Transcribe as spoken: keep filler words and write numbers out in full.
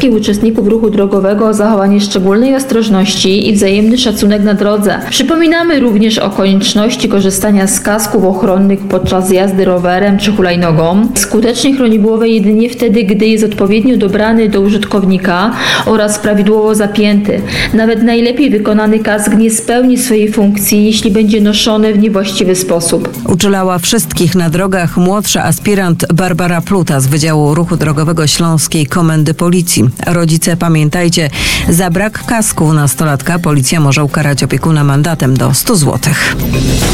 wszystkich uczestników ruchu drogowego o zachowanie szczególnej ostrożności i wzajemny szacunek na drodze. Przypominamy również o konieczności korzystania z kasków ochronnych podczas jazdy rowerem czy hulajnogą. Skutecznie chroni głowę jedynie wtedy, gdy jest odpowiednio dobrany do użytkownika oraz prawidłowo zapięty. Nawet najlepiej wykonany kask nie spełni swojej funkcji, jeśli będzie noszony w niewłaściwy sposób. Uczulała wszystkich na drogach młodsza aspirant Barbara Pluta z Wydziału Ruchu Drogowego Śląskiej Komendy Policji. Rodzice, pamiętajcie, za brak kasku nastolatka policja może ukarać opiekuna mandatem do stu złotych.